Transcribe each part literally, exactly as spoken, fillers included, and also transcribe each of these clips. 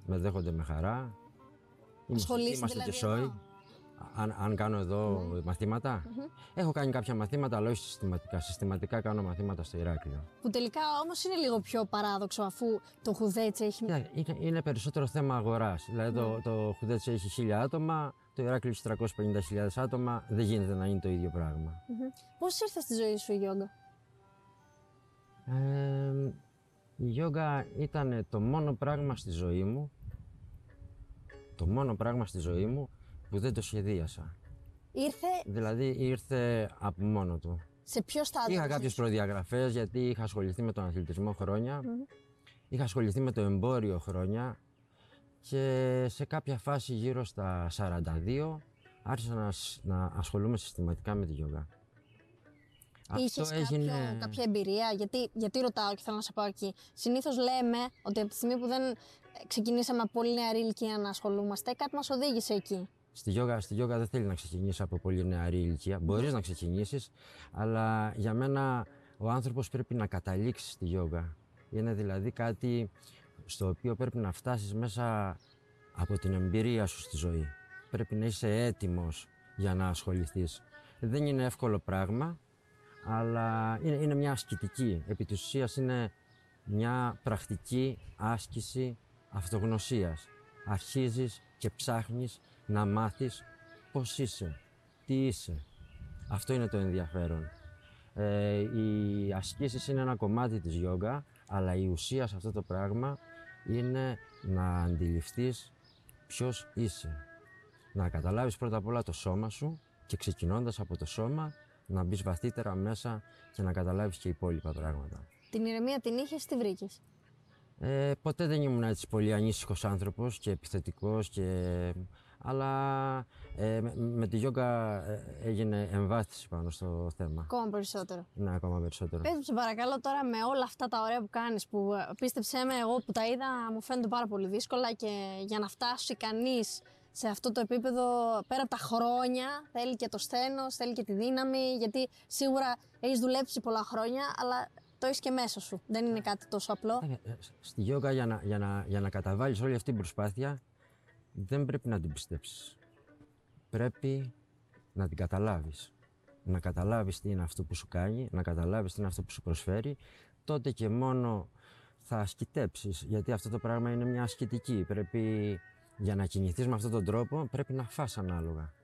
με δέχονται με χαρά. Ασχολείσαι Είμαστε δηλαδή και σόι. εδώ? Αν, αν κάνω εδώ mm. μαθήματα. Mm-hmm. Έχω κάνει κάποια μαθήματα, αλλά όχι συστηματικά. Συστηματικά κάνω μαθήματα στο Ηράκλειο. Που τελικά όμως είναι λίγο πιο παράδοξο, αφού το Χουδέτσι έχει. Yeah, είναι, είναι περισσότερο θέμα αγοράς. Δηλαδή mm. το, το Χουδέτσι έχει χίλια άτομα, το Ηράκλειο έχει τριακόσιες πενήντα χιλιάδες άτομα. Δεν γίνεται να είναι το ίδιο πράγμα. Mm-hmm. Πώς ήρθε στη ζωή σου η γιόγκα? Ε, η γιόγκα ήταν το μόνο πράγμα στη ζωή μου. Το μόνο πράγμα στη ζωή μου που δεν το σχεδίασα. Ήρθε. Δηλαδή ήρθε από μόνο του. Σε ποιο στάδιο? Είχα κάποιες προδιαγραφές, γιατί είχα ασχοληθεί με τον αθλητισμό χρόνια. Mm-hmm. Είχα ασχοληθεί με το εμπόριο χρόνια. Και σε κάποια φάση γύρω στα σαράντα δύο άρχισα να, να ασχολούμαι συστηματικά με τη γιόγκα. Είχες έγινε... κάποιο, κάποια εμπειρία? Γιατί, γιατί ρωτάω και θέλω να σε πάω εκεί. Συνήθως λέμε ότι από τη στιγμή που δεν ξεκινήσαμε από πολύ νεαρή ηλικία να ασχολούμαστε, κάτι μας οδήγησε εκεί. Στη γιόγκα, στη γιόγκα δεν θέλει να ξεκινήσει από πολύ νεαρή ηλικία. Μπορείς να ξεκινήσεις, αλλά για μένα ο άνθρωπος πρέπει να καταλήξει στη γιόγκα. Είναι δηλαδή κάτι στο οποίο πρέπει να φτάσεις μέσα από την εμπειρία σου στη ζωή. Πρέπει να είσαι έτοιμος για να ασχοληθείς. Δεν είναι εύκολο πράγμα, αλλά είναι, είναι μια ασκητική. Επί της ουσίας είναι μια πρακτική άσκηση αυτογνωσίας. Αρχίζεις και ψάχνεις να μάθεις πώς είσαι, τι είσαι. Αυτό είναι το ενδιαφέρον. Ε, οι ασκήσεις είναι ένα κομμάτι της γιόγκα, αλλά η ουσία σε αυτό το πράγμα είναι να αντιληφθείς ποιος είσαι. Να καταλάβεις πρώτα απ' όλα το σώμα σου και ξεκινώντας από το σώμα να μπεις βαθύτερα μέσα και να καταλάβεις και υπόλοιπα πράγματα. Την ηρεμία την είχες, τι βρήκες? Ε, ποτέ δεν ήμουν έτσι πολύ ανήσυχος άνθρωπος και επιθετικός, και... αλλά ε, με, με τη γιόγκα ε, έγινε εμβάθυνση πάνω στο θέμα. Ακόμα περισσότερο. Ναι, ακόμα περισσότερο. Πες μου σε παρακαλώ τώρα, με όλα αυτά τα ωραία που κάνεις, που πίστεψέ με, εγώ που τα είδα μου φαίνονται πάρα πολύ δύσκολα, και για να φτάσει κανείς σε αυτό το επίπεδο, πέρα από τα χρόνια, θέλει και το σθένος, θέλει και τη δύναμη, γιατί σίγουρα έχεις δουλέψει πολλά χρόνια, αλλά το έχεις και μέσα σου. Δεν είναι κάτι τόσο απλό. Στη γιόγκα για να, για να, για να καταβάλεις όλη αυτή την προσπάθεια, δεν πρέπει να την πιστέψεις. Πρέπει να την καταλάβεις. Να καταλάβεις τι είναι αυτό που σου κάνει, να καταλάβεις τι είναι αυτό που σου προσφέρει, τότε και μόνο θα ασκητέψεις, γιατί αυτό το πράγμα είναι μια ασκητική. Πρέπει, για να κινηθείς με αυτόν τον τρόπο, πρέπει να φας ανάλογα.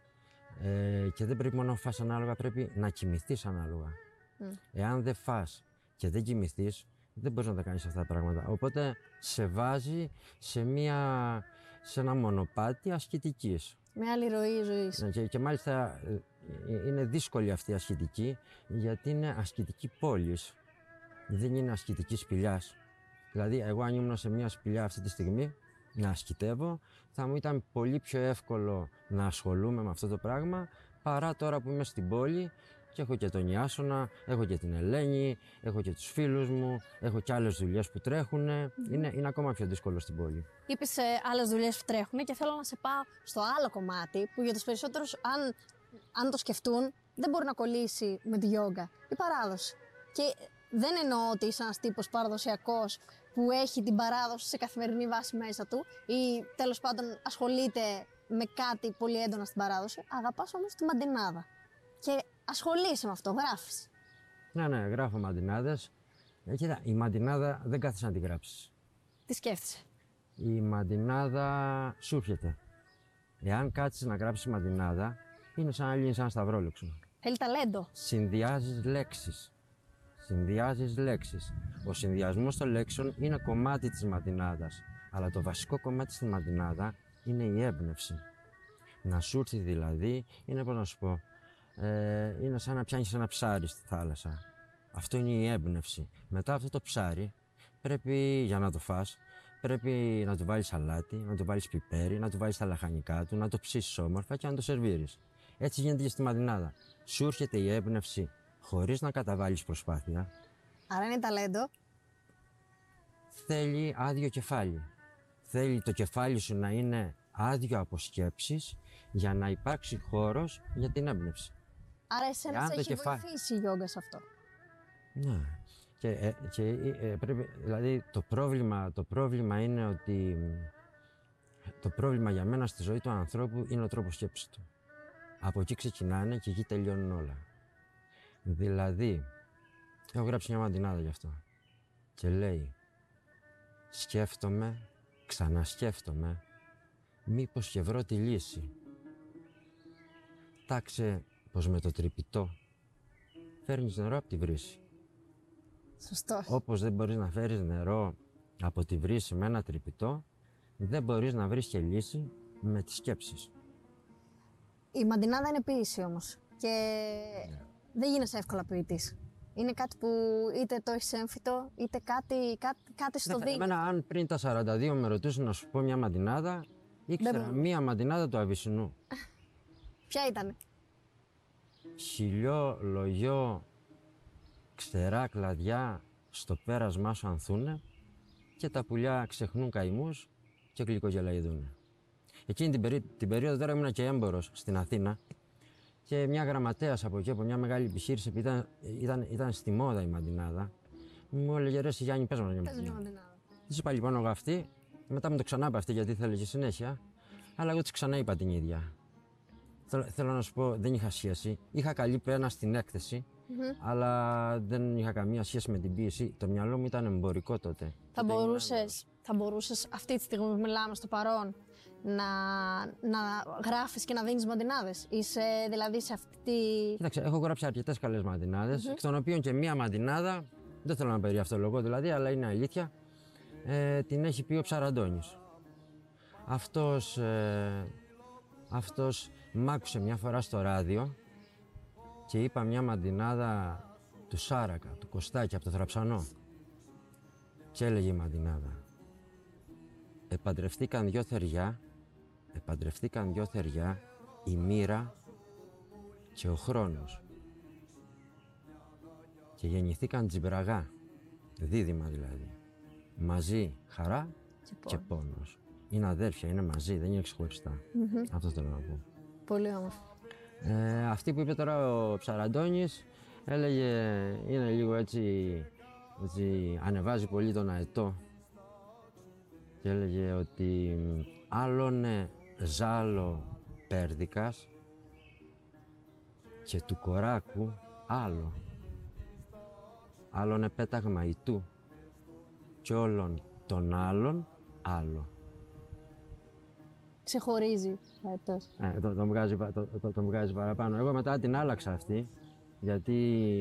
Ε, και δεν πρέπει μόνο να φας ανάλογα, πρέπει να κοιμηθείς ανάλογα. Mm. Εάν δεν φας και δεν κοιμηθείς, δεν μπορείς να τα κάνεις αυτά τα πράγματα. Οπότε σε βάζει σε, μια, σε ένα μονοπάτι ασκητικής. Με άλλη ροή ζωής. Και, και μάλιστα είναι δύσκολη αυτή η ασκητική, γιατί είναι ασκητική πόλης. Δεν είναι ασκητική σπηλιάς. Δηλαδή, εγώ αν ήμουν σε μια σπηλιά αυτή τη στιγμή να ασκητεύω, θα μου ήταν πολύ πιο εύκολο να ασχολούμαι με αυτό το πράγμα, παρά τώρα που είμαι στην πόλη και έχω και τον Ιάσονα, έχω και την Ελένη, έχω και τους φίλους μου, έχω και άλλες δουλειές που τρέχουν. Mm-hmm. Είναι, είναι ακόμα πιο δύσκολο στην πόλη. Είπες ε, άλλες δουλειές που τρέχουν, και θέλω να σε πάω στο άλλο κομμάτι που για τους περισσότερους, αν, αν το σκεφτούν, δεν μπορεί να κολλήσει με τη γιόγκα. Η παράδοση. Και δεν εννοώ ότι είσαι ένας τύπος παραδοσιακός που έχει την παράδοση σε καθημερινή βάση μέσα του, ή τέλος πάντων ασχολείται με κάτι πολύ έντονα στην παράδοση. Αγαπάς όμως τη μαντινάδα. Και ασχολείσαι με αυτό, γράφεις. Ναι, ναι, γράφω μαντινάδες. Ε, κοίτα, η μαντινάδα δεν κάθεσαι να τη γράψεις. Τι σκέφτεσαι? Η μαντινάδα σου έρχεται. Εάν κάτσεις να γράψεις μαντινάδα, είναι σαν να λύνεις ένα σταυρόλεξο. Θέλει ταλέντο. Συνδυάζεις λέξεις. Συνδυάζεις λέξεις. Ο συνδυασμός των λέξεων είναι κομμάτι της μαντινάδας. Αλλά το βασικό κομμάτι στη μαντινάδα είναι η έμπνευση. Να σου έρθει δηλαδή, είναι πώς να σου πω, ε, είναι σαν να πιάνεις ένα ψάρι στη θάλασσα. Αυτό είναι η έμπνευση. Μετά αυτό το ψάρι πρέπει, για να το φας, πρέπει να του βάλεις αλάτι, να του βάλεις πιπέρι, να του βάλεις τα λαχανικά του, να το ψήσεις όμορφα και να το σερβίρεις. Έτσι γίνεται και στη μαντινάδα. Σου έρχεται η έμπνευση χωρίς να καταβάλεις προσπάθεια. Άρα είναι ταλέντο. Θέλει άδειο κεφάλι. Θέλει το κεφάλι σου να είναι άδειο από σκέψεις, για να υπάρξει χώρος για την έμπνευση. Άρα εσένα σε έχει κεφά... βοηθήσει η γιόγκα σε αυτό. Ναι. Και, ε, και ε, πρέπει, δηλαδή το πρόβλημα, το πρόβλημα είναι ότι το πρόβλημα για μένα στη ζωή του ανθρώπου είναι ο τρόπος σκέψης του. Από εκεί ξεκινάνε και εκεί τελειώνουν όλα. Δηλαδή, έχω γράψει μια μαντινάδα γι' αυτό. Και λέει, σκέφτομαι, ξανασκέφτομαι, μήπως και βρω τη λύση. Τάξε πως με το τρυπητό φέρνεις νερό από τη βρύση. Σωστός. Όπως δεν μπορείς να φέρεις νερό από τη βρύση με ένα τρυπητό, δεν μπορείς να βρεις και λύση με τις σκέψεις. Η μαντινάδα είναι ποίηση όμως και Yeah. δεν γίνεσαι εύκολα ποιητής. Είναι κάτι που είτε το έχεις έμφυτο, είτε κάτι, κάτι, κάτι στο δίνει. Εμένα, αν πριν τα σαράντα δύο με ρωτούσαν να σου πω μια μαντινάδα, ήξερα Δεν- μια μαντινάδα του Αβυσσινού. Ποια ήτανε? Χιλιό, λογιό, ξερά κλαδιά στο πέρασμά σου ανθούνε και τα πουλιά ξεχνούν καημούς και γλυκογελαϊδούνε. Εκείνη την, περί... την περίοδο τώρα ήμουν και έμπορος στην Αθήνα και μια γραμματέας από εκεί, από μια μεγάλη επιχείρηση, επειδή ήταν, ήταν, ήταν στη μόδα η μαντινάδα, μου έλεγε ρε εσύ Γιάννη πες μας μια Πες μια μαντινάδα. μαντινάδα. Της είπα λοιπόν εγώ αυτή, μετά μου το ξανά είπα αυτή γιατί ήθελε και συνέχεια, αλλά εγώ της ξανά είπα την ίδια. Θέλω, θέλω να σου πω, δεν είχα σχέση. Είχα καλή πένα στην έκθεση, Μμμ. αλλά δεν είχα καμία σχέση με την ποίηση. Το μυαλό μου ήταν εμπορικό τότε. Θα Τότε ήμουν μπορούσες, θα μπορούσες αυτή τη στιγμή που μιλάμε στο παρόν να, να γράφεις και να δίνεις μαντινάδες. Είσαι δηλαδή σε αυτή. Κοίταξε, έχω γράψει αρκετές καλές μαντινάδες, εκ των οποίων και μία μαντινάδα, δεν θέλω να περιαυτολογώ δηλαδή, αλλά είναι αλήθεια, ε, την έχει πει ο Ψαραντώνης. Αυτός, ε, αυτός μ' άκουσε μια φορά στο ράδιο και είπα μια μαντινάδα του Σάρακα, του Κωστάκη, από το Θραψανό. Και έλεγε η μαντινάδα, επαντρευτήκαν δυο θεριά, επαντρευτήκαν δυο θεριά, η μοίρα και ο χρόνος. Και γεννηθήκαν τζιμπραγά, δίδυμα δηλαδή. Μαζί χαρά Και και πόνος. Είναι αδέρφια, είναι μαζί, δεν είναι ξεχωριστά. Μμμ. Αυτό θέλω να πω. Πολύ όμορφο. Ε, αυτή που είπε τώρα ο Ψαραντώνης, έλεγε, είναι λίγο έτσι, έτσι, ανεβάζει πολύ τον αετό. Και έλεγε ότι άλλονε ζάλο πέρδικας και του κοράκου άλλο. Άλλονε πέταγμα ητού κι όλων των άλλων άλλο. Ξεχωρίζει ο αετός. Ε, το, το, βγάζει, πα- το, το, το βγάζει παραπάνω. Εγώ μετά την άλλαξα αυτή, γιατί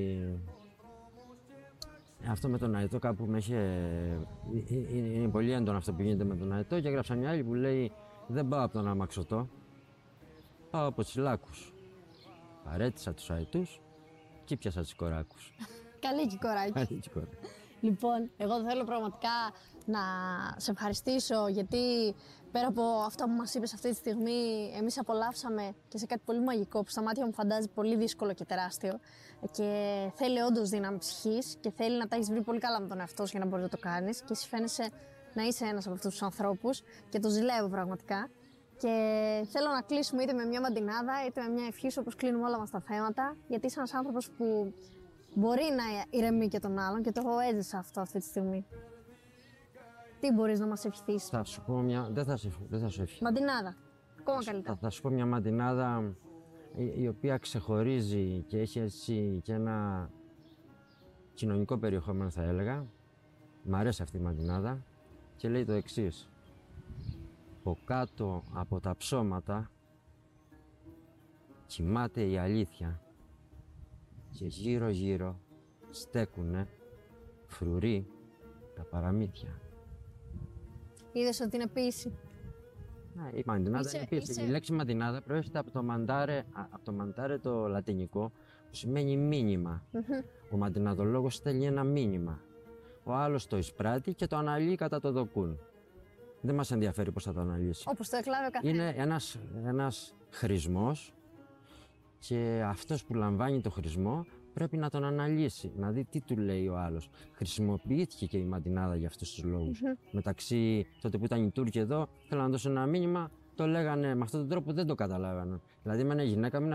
αυτό με τον αετό κάπου με είχε... ε, ε, Είναι, είναι πολύ έντονο αυτό που γίνεται με τον αετό και έγραψα μια άλλη που λέει δεν πάω από τον αμαξωτό, πάω από τσιλάκους. Παρέτησα τους αετούς και πιάσα τους κοράκους. Καλή κυκοράκι. Καλή τσικόρα. Λοιπόν, εγώ θέλω πραγματικά να σε ευχαριστήσω γιατί πέρα από αυτά που μας είπες αυτή τη στιγμή, εμείς απολαύσαμε και σε κάτι πολύ μαγικό που στα μάτια μου φαντάζει πολύ δύσκολο και τεράστιο και θέλει όντως δύναμη ψυχής και θέλει να τα έχεις βρει πολύ καλά με τον εαυτό σου για να μπορείς να το κάνεις και εσύ φαίνεσαι να είσαι ένας από αυτούς τους ανθρώπους και το ζηλεύω πραγματικά. Και θέλω να κλείσουμε είτε με μια μαντινάδα είτε με μια ευχή σου όπως κλείνουμε όλα μας τα θέματα γιατί είσαι ένας άνθρωπος που μπορεί να ηρεμεί και τον άλλον και το εγώ έζησα αυτό αυτή τη στιγμή. Τι μπορείς να μας ευχηθείς? Θα σου πω μια... Δεν θα, σε... δεν θα σου ευχηθώ. Μαντινάδα. Ακόμα Θα, καλύτερα. θα σου πω μια μαντινάδα η, η οποία ξεχωρίζει και έχει έτσι και ένα κοινωνικό περιεχόμενο θα έλεγα. Μ' αρέσει αυτή η μαντινάδα και λέει το εξής. Από κάτω από τα ψώματα κοιμάται η αλήθεια και γύρω γύρω στέκουνε φρουροί τα παραμύθια. Είδες ότι είναι ποίηση. Ναι, η μαντινάδα Είσαι- είναι επίσης. είσαι- Η λέξη μαντινάδα προέρχεται από το μαντάρε, α, από το μαντάρε το λατινικό που σημαίνει μήνυμα. Μμμ. Ο μαντιναδολόγος στέλνει ένα μήνυμα. Ο άλλος το εισπράττει και το αναλύει κατά το δοκούν. Δεν μας ενδιαφέρει πώς θα το αναλύσει. Όπως το εκλάβει ο καθένας. Είναι ένας, ένας χρησμός και αυτός που λαμβάνει το χρησμό πρέπει να τον αναλύσει, να δει τι του λέει ο άλλος. Χρησιμοποιήθηκε και η μαντινάδα για αυτούς τους λόγους. Μμμ. Μεταξύ τότε που ήταν οι Τούρκοι εδώ, θέλανε να δώσουν ένα μήνυμα, το λέγανε με αυτόν τον τρόπο, δεν το καταλάβανε. Δηλαδή με ένα γυναίκα μου